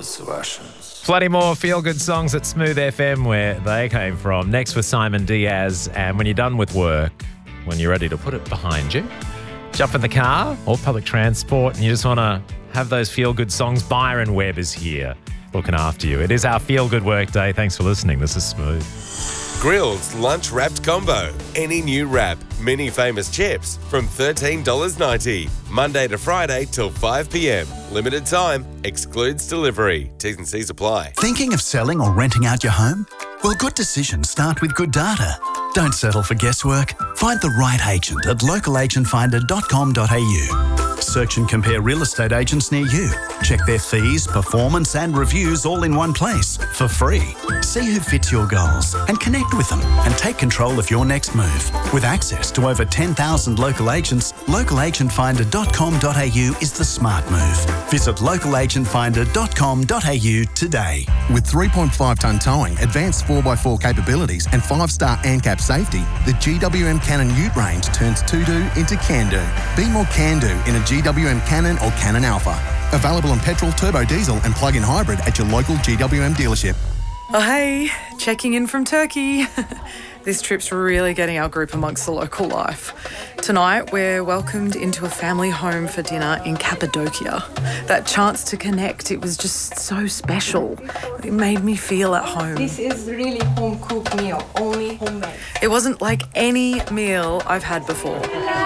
those Russians. Plenty more feel-good songs at Smooth FM where they came from. Next with Simon Diaz. And when you're done with work, when you're ready to put it behind you, jump in the car or public transport and you just want to have those feel-good songs, Byron Webb is here looking after you. It is our feel-good work day. Thanks for listening. This is Smooth. Grill's Lunch Wrapped Combo. Any new wrap, mini famous chips from $13.90. Monday to Friday till 5 p.m. Limited time. Excludes delivery. T's and C's apply. Thinking of selling or renting out your home? Well, good decisions start with good data. Don't settle for guesswork. Find the right agent at localagentfinder.com.au. Search and compare real estate agents near you. Check their fees, performance and reviews all in one place for free. See who fits your goals and connect with them and take control of your next move. With access to over 10,000 local agents, localagentfinder.com.au is the smart move. Visit localagentfinder.com.au today. With 3.5 tonne towing, advanced 4x4 capabilities and 5-star ANCAP safety, the GWM Cannon Ute range turns to-do into can-do. Be more can-do in a GWM Cannon or Cannon Alpha. Available on petrol, turbo diesel and plug-in hybrid at your local GWM dealership. Oh, hey, checking in from Turkey. This trip's really getting our group amongst the local life. Tonight, we're welcomed into a family home for dinner in Cappadocia. That chance to connect, it was just so special. It made me feel at home. This is really home-cooked meal, only homemade. It wasn't like any meal I've had before.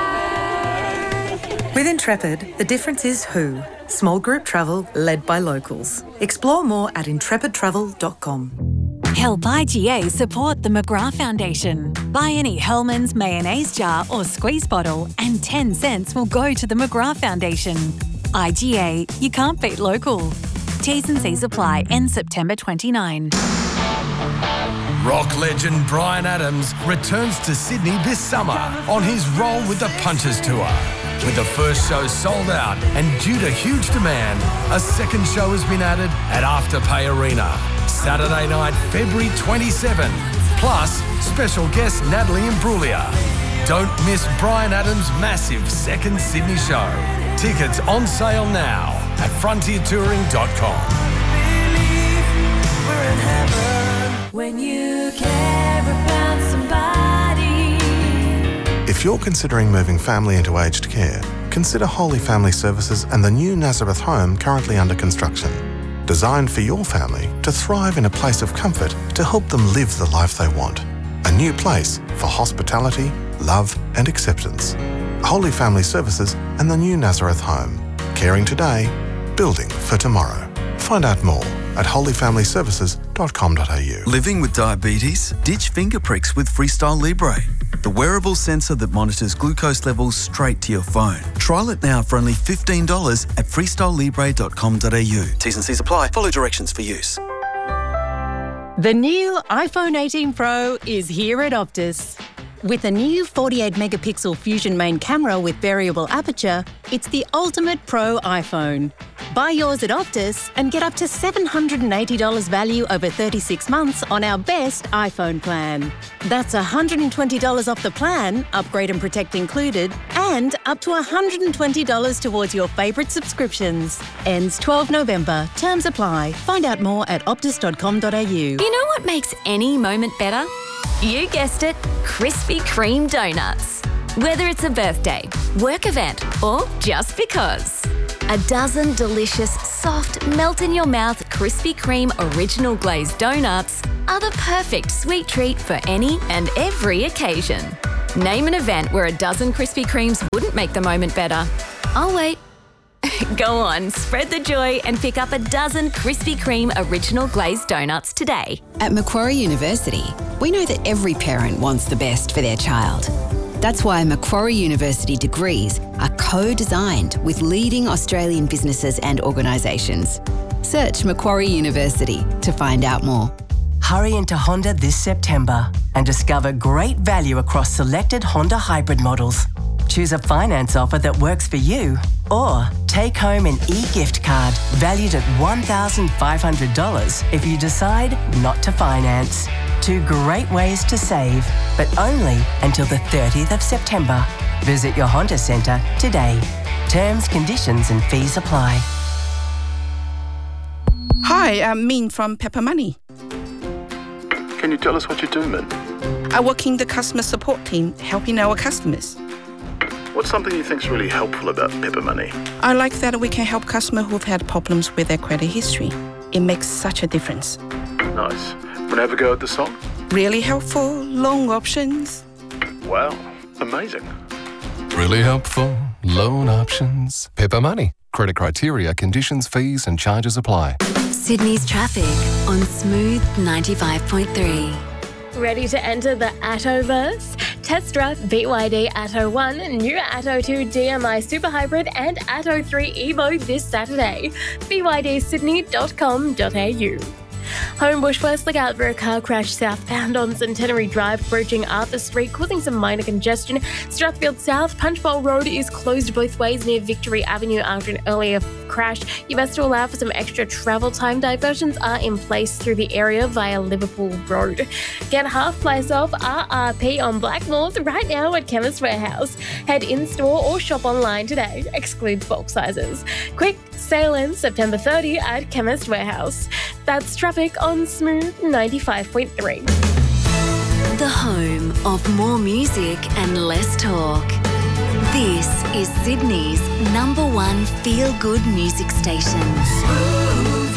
With Intrepid, the difference is who. Small group travel led by locals. Explore more at intrepidtravel.com. Help IGA support the McGrath Foundation. Buy any Hellmann's mayonnaise jar or squeeze bottle and 10 cents will go to the McGrath Foundation. IGA, you can't beat local. T's and C's apply. End September 29. Rock legend Bryan Adams returns to Sydney this summer on his Roll with the Punches tour. With the first show sold out and due to huge demand, a second show has been added at Afterpay Arena. Saturday night, February 27. Plus, special guest Natalie Imbruglia. Don't miss Bryan Adams' massive second Sydney show. Tickets on sale now at frontiertouring.com. When you care about somebody. If you're considering moving family into aged care, consider Holy Family Services and the new Nazareth home currently under construction. Designed for your family to thrive in a place of comfort to help them live the life they want. A new place for hospitality, love and acceptance. Holy Family Services and the new Nazareth home. Caring today, building for tomorrow. Find out more at holyfamilyservices.com.au. Living with diabetes? Ditch finger pricks with Freestyle Libre, the wearable sensor that monitors glucose levels straight to your phone. Trial it now for only $15 at freestylelibre.com.au. T's and C's apply. Follow directions for use. The new iPhone 18 Pro is here at Optus. With a new 48-megapixel Fusion main camera with variable aperture, it's the ultimate pro iPhone. Buy yours at Optus and get up to $780 value over 36 months on our best iPhone plan. That's $120 off the plan, upgrade and protect included, and up to $120 towards your favourite subscriptions. Ends 12 November. Terms apply. Find out more at optus.com.au. You know what makes any moment better? You guessed it, Krispy Kreme donuts. Whether it's a birthday, work event, or just because. A dozen delicious, soft, melt-in-your-mouth Krispy Kreme original glazed donuts are the perfect sweet treat for any and every occasion. Name an event where a dozen Krispy Kremes wouldn't make the moment better. I'll wait. Go on, spread the joy and pick up a dozen Krispy Kreme original glazed donuts today. At Macquarie University, we know that every parent wants the best for their child. That's why Macquarie University degrees are co-designed with leading Australian businesses and organisations. Search Macquarie University to find out more. Hurry into Honda this September and discover great value across selected Honda hybrid models. Choose a finance offer that works for you, or take home an e-gift card valued at $1,500 if you decide not to finance. 2 great ways to save, but only until the 30th of September. Visit your Honda Centre today. Terms, conditions and fees apply. Hi, Hi, I'm Min from Pepper Money. Can you tell us what you do, Min? I work in the customer support team, helping our customers. What's something you think's really helpful about Pepper Money? I like that we can help customers who've had problems with their credit history. It makes such a difference. Nice. Want to have a go at the song? Really helpful, loan options. Wow, amazing. Really helpful. Loan options. Pepper Money. Credit criteria, conditions, fees and charges apply. Sydney's traffic on Smooth 95.3. Ready to enter the Attoverse? Test drive BYD Atto 1, new Atto 2 DMI Super Hybrid and Atto 3 Evo this Saturday. BYDSydney.com.au. Homebush first, look out for a car crash southbound on Centenary Drive, approaching Arthur Street, causing some minor congestion. Strathfield South, Punchbowl Road is closed both ways near Victory Avenue after an earlier crash. You best to allow for some extra travel time. Diversions are in place through the area via Liverpool Road. Get half price off RRP on Blackmores right now at Chemist Warehouse. Head in-store or shop online today. Excludes bulk sizes. Quick, sale ends September 30 at Chemist Warehouse. That's traffic on Smooth 95.3. The home of more music and less talk. This is Sydney's #1 feel-good music station. Smooth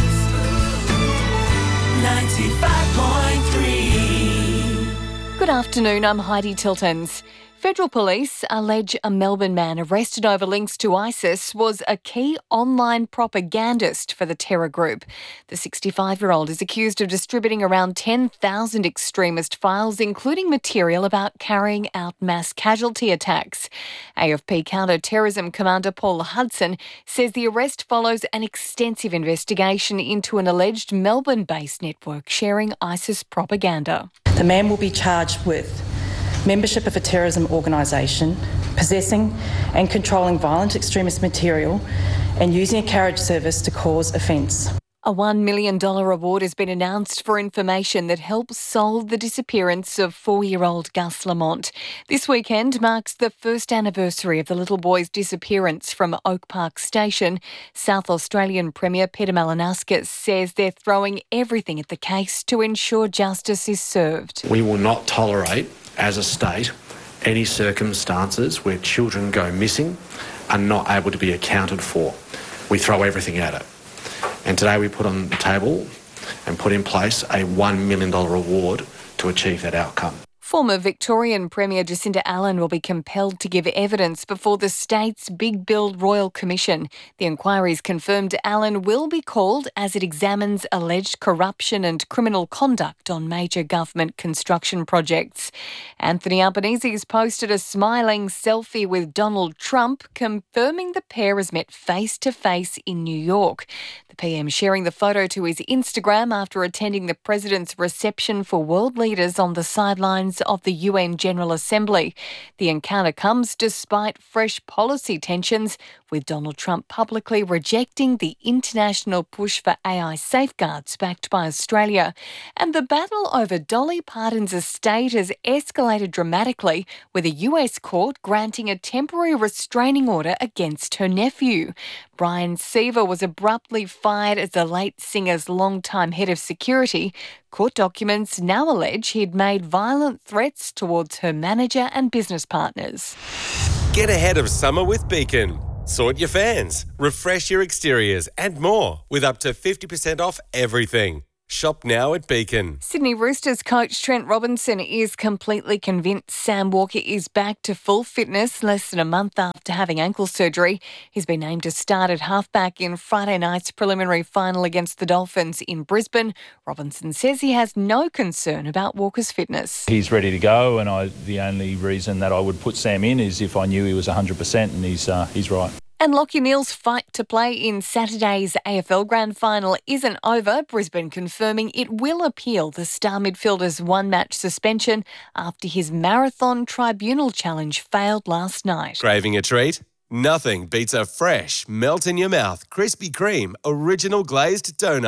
95.3. Good afternoon, I'm Heidi Tiltons. Federal police allege a Melbourne man arrested over links to ISIS was a key online propagandist for the terror group. The 65-year-old is accused of distributing around 10,000 extremist files, including material about carrying out mass casualty attacks. AFP counter-terrorism commander Paul Hudson says the arrest follows an extensive investigation into an alleged Melbourne-based network sharing ISIS propaganda. The man will be charged with membership of a terrorism organisation, possessing and controlling violent extremist material, and using a carriage service to cause offence. A $1 million reward has been announced for information that helps solve the disappearance of 4-year-old Gus Lamont. This weekend marks the first anniversary of the little boy's disappearance from Oak Park Station. South Australian Premier Peter Malinauskas says they're throwing everything at the case to ensure justice is served. We will not tolerate, as a state, any circumstances where children go missing and not able to be accounted for. We throw everything at it. And today we put on the table and put in place a $1 million reward to achieve that outcome. Former Victorian Premier Jacinda Allen will be compelled to give evidence before the state's Big Build Royal Commission. The inquiry's confirmed Allen will be called as it examines alleged corruption and criminal conduct on major government construction projects. Anthony Albanese has posted a smiling selfie with Donald Trump, confirming the pair has met face-to-face in New York. The PM sharing the photo to his Instagram after attending the president's reception for world leaders on the sidelines of the UN General Assembly. The encounter comes despite fresh policy tensions, with Donald Trump publicly rejecting the international push for AI safeguards backed by Australia. And the battle over Dolly Parton's estate has escalated dramatically, with a US court granting a temporary restraining order against her nephew. Brian Seaver was abruptly fired as the late singer's longtime head of security. Court documents now allege he'd made violent threats towards her manager and business partners. Get ahead of summer with Beacon. Sort your fans, refresh your exteriors and more with up to 50% off everything. Shop now at Beacon. Sydney Roosters coach Trent Robinson is completely convinced Sam Walker is back to full fitness less than a month after having ankle surgery. He's been named to start at halfback in Friday night's preliminary final against the Dolphins in Brisbane. Robinson says he has no concern about Walker's fitness. He's ready to go, and the only reason that I would put Sam in is if I knew he was 100%, and he's right. And Lachie Neale's fight to play in Saturday's AFL Grand Final isn't over. Brisbane confirming it will appeal the star midfielder's one-match suspension after his marathon tribunal challenge failed last night. Craving a treat? Nothing beats a fresh, melt-in-your-mouth Krispy Kreme original glazed donut.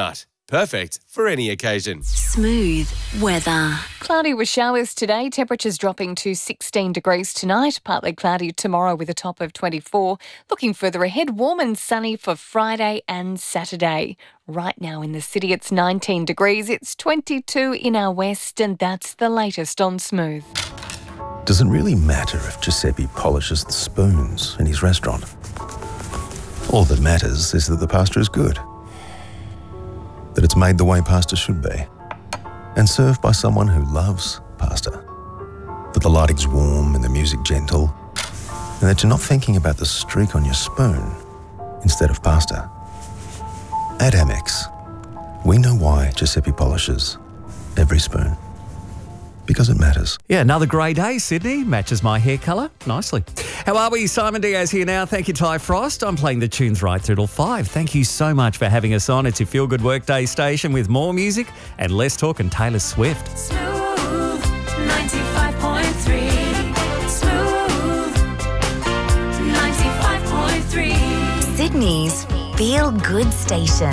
Perfect for any occasion. Smooth weather. Cloudy with showers today, temperatures dropping to 16 degrees tonight, partly cloudy tomorrow with a top of 24. Looking further ahead, warm and sunny for Friday and Saturday. Right now in the city it's 19 degrees, it's 22 in our west, and that's the latest on Smooth. Does it really matter if Giuseppe polishes the spoons in his restaurant? All that matters is that the pasta is good, that it's made the way pasta should be, and served by someone who loves pasta. That the lighting's warm and the music gentle, and that you're not thinking about the streak on your spoon instead of pasta. At Amex, we know why Giuseppe polishes every spoon. Because it matters. Yeah, another grey day, Sydney. Matches my hair colour nicely. How are we? Simon Diaz here now. Thank you, Ty Frost. I'm playing the tunes right through till 5. Thank you so much for having us on. It's your Feel Good Workday station with more music and less talk and Taylor Swift. Smooth 95.3. Smooth 95.3. Sydney's Feel Good Station.